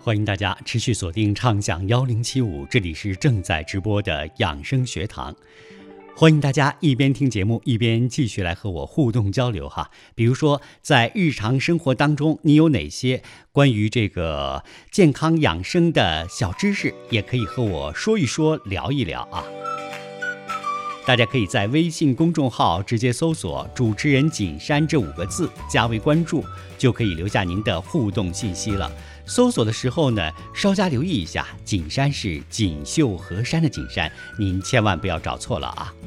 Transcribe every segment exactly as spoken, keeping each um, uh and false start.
欢迎大家持续锁定畅享幺零七五，这里是正在直播的养生学堂。欢迎大家一边听节目一边继续来和我互动交流哈。比如说在日常生活当中，你有哪些关于这个健康养生的小知识，也可以和我说一说聊一聊啊。大家可以在微信公众号直接搜索主持人锦山这五个字，加为关注，就可以留下您的互动信息了。搜索的时候呢，稍加留意一下，锦山是锦绣河山的锦山，您千万不要找错了啊。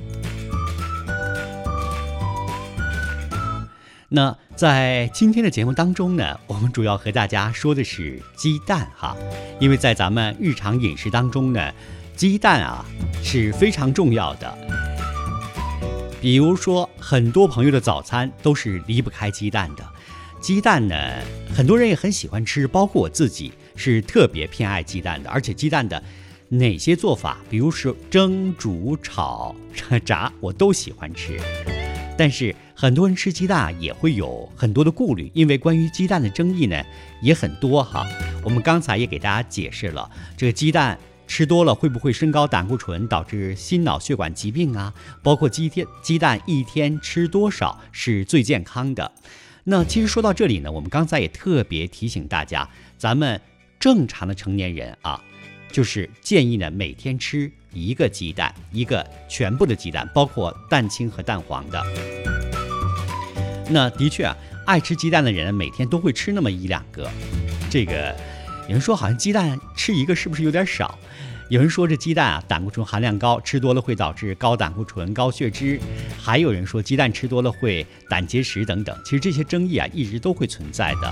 那在今天的节目当中呢，我们主要和大家说的是鸡蛋哈，因为在咱们日常饮食当中呢，鸡蛋啊是非常重要的。比如说，很多朋友的早餐都是离不开鸡蛋的。鸡蛋呢，很多人也很喜欢吃，包括我自己是特别偏爱鸡蛋的。而且鸡蛋的哪些做法，比如说蒸、煮、炒、炸，我都喜欢吃。但是很多人吃鸡蛋也会有很多的顾虑，因为关于鸡蛋的争议呢也很多哈。我们刚才也给大家解释了，这个鸡蛋吃多了会不会升高胆固醇，导致心脑血管疾病啊？包括鸡天鸡蛋一天吃多少是最健康的？那其实说到这里呢，我们刚才也特别提醒大家，咱们正常的成年人啊，就是建议呢每天吃一个鸡蛋，一个全部的鸡蛋，包括蛋清和蛋黄的。那的确啊，爱吃鸡蛋的人每天都会吃那么一两个。这个有人说好像鸡蛋吃一个是不是有点少？有人说这鸡蛋啊胆固醇含量高，吃多了会导致高胆固醇、高血脂。还有人说鸡蛋吃多了会胆结石等等。其实这些争议啊一直都会存在的。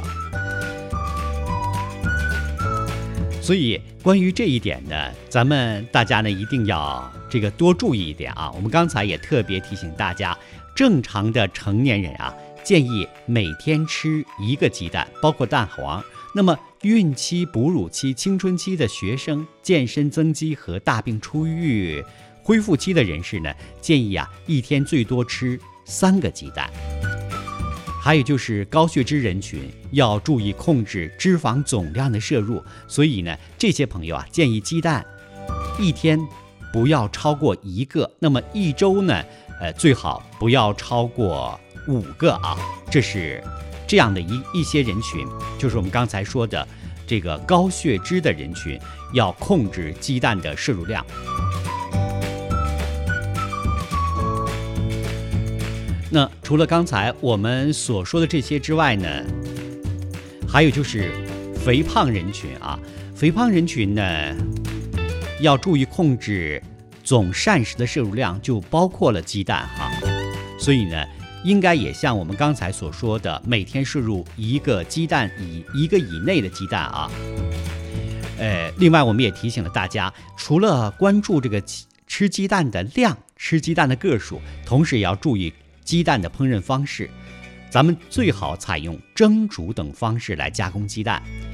所以关于这一点呢，咱们大家呢一定要这个多注意一点啊。我们刚才也特别提醒大家，正常的成年人啊，建议每天吃一个鸡蛋，包括蛋黄。那么孕期、哺乳期、青春期的学生、健身增肌和大病初愈、恢复期的人士呢，建议啊一天最多吃三个鸡蛋。还有就是高血脂人群要注意控制脂肪总量的摄入，所以呢，这些朋友啊建议鸡蛋一天不要超过一个，那么一周呢，呃最好不要超过五个啊，这是这样的一一些人群，就是我们刚才说的这个高血脂的人群，要控制鸡蛋的摄入量。那除了刚才我们所说的这些之外呢，还有就是肥胖人群啊，肥胖人群呢要注意控制总膳食的摄入量，就包括了鸡蛋哈，所以呢，应该也像我们刚才所说的，每天摄入一个鸡蛋以一个以内的鸡蛋啊。呃，另外我们也提醒了大家，除了关注这个吃鸡蛋的量、吃鸡蛋的个数，同时也要注意鸡蛋的烹饪方式。咱们最好采用蒸、煮等方式来加工鸡蛋。